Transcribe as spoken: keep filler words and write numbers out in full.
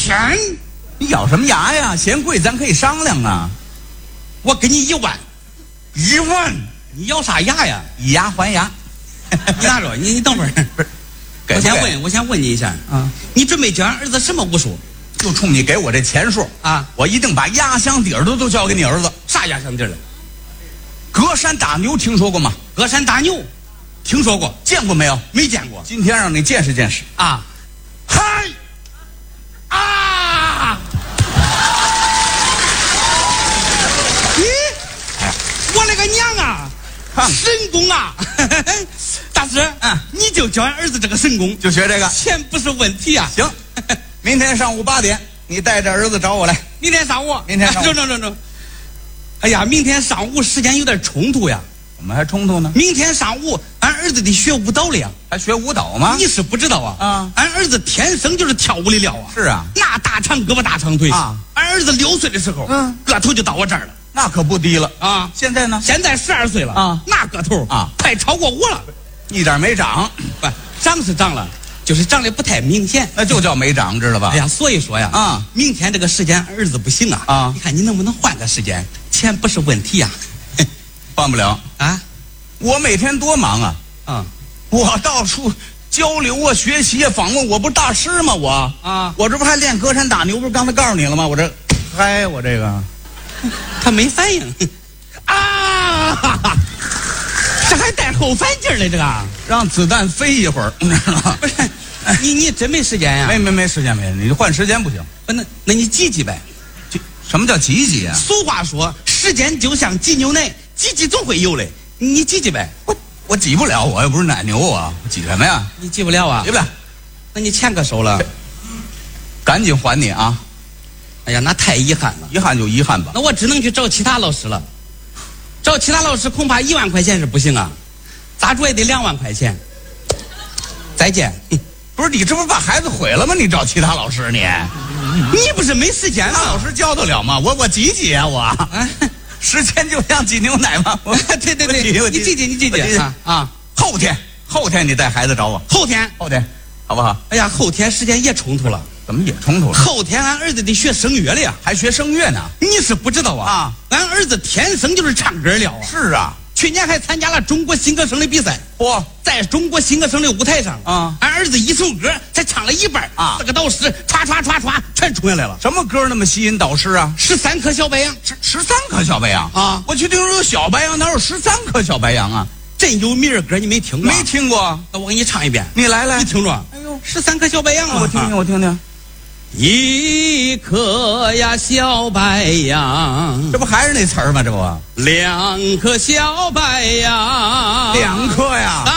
钱， 你咬什么牙呀？嫌贵咱可以商量啊。 我给你一万，一万，你咬啥牙呀？ 以牙还牙。 你拿着，你你等会儿，不是，我先问，我先问你一下啊，你准备教俺儿子什么武术？ 就冲你给我这钱数啊， 我一定把压箱底儿的都交给你儿子。 啥压箱底儿了？ 隔山打牛听说过吗？ 隔山打牛，听说过， 见过没有？ 没见过。 今天让你见识见识啊！嗨啊！咦，哎，我勒个娘啊！神功啊！大师， 嗯， 你就教俺儿子这个神功， 就学这个， 钱不是问题啊。 行，明天上午八点，你带着儿子找我来。 明天上午， 明天上午， 中中中中。哎呀，明天上午时间有点冲突呀。 怎么还冲突呢？ 明天上午，俺儿子得学舞蹈了呀。 还学舞蹈吗？ 你是不知道啊。 啊， 俺儿子天生就是跳舞的料啊。 是啊， 那大长胳膊大长腿啊。 俺儿子六岁的时候， 嗯， 个头就到我这儿了。 那可不低了啊！ 现在呢？ 现在十二岁了啊， 那个头啊， 快超过我了。 一点没长， 不，长是长了，就是长得不太明显， 那就叫没长，知道吧？ 哎呀，所以说呀， 啊， 明天这个时间儿子不行啊， 啊， 你看你能不能换个时间？钱不是问题呀， 换不了啊！ 我每天多忙啊！ 啊， 我到处交流啊，学习啊，访问，我不是大师吗？我啊， 我这不还练隔山打牛？不是刚才告诉你了吗？我这，嗨，我这个， 他没反应啊！哈哈，这还带后反劲儿嘞，这个让子弹飞一会儿，你知道吗？ 不是，你你真没时间呀？ 没没没时间没，你换时间不行。 不，那那你挤挤呗。 什么叫挤挤啊？ 俗话说，时间就像挤牛奶，挤挤总会有嘞。你挤挤呗。 我我挤不了，我又不是奶牛啊，我挤什么呀？ 你挤不了啊？ 挤不了。 那你钱可收了， 赶紧还你啊！ 哎呀，那太遗憾了。 遗憾就遗憾吧。 那我只能去找其他老师了。找其他老师恐怕一万块钱是不行啊，咋着也得两万块钱。再见。 不是你这不是把孩子毁了吗？你找其他老师你， 你不是没时间吗？老师教得了吗？我我挤挤啊我，啊、时间就像挤牛奶吗？我对对对，你挤挤你挤挤啊啊！ 后天后天你带孩子找我。 后天后天好不好？ 哎呀，后天时间也冲突了。 怎么也冲突了？ 后天俺儿子得学声乐了呀， 还学声乐呢？ 你是不知道啊！ 啊， 俺儿子天生就是唱歌了啊！ 是啊。 去年还参加了中国新歌声的比赛， 嚯！ 在中国新歌声的舞台上啊， 俺儿子一首歌才唱了一半啊，四个导师唰唰唰唰全冲下来了。 什么歌那么吸引导师啊？ 十三颗小白杨， 十十三颗小白杨啊！ 我去听说有小白杨，哪有十三颗小白杨啊？ 真有名儿歌你没听过？ 没听过。 那我给你唱一遍， 你来来， 你听着。 哎呦， 十三颗小白杨啊！ 我听听，我听听。 一颗呀小白杨， 这不还是那词儿吗？这不， 两颗小白杨， 两颗呀。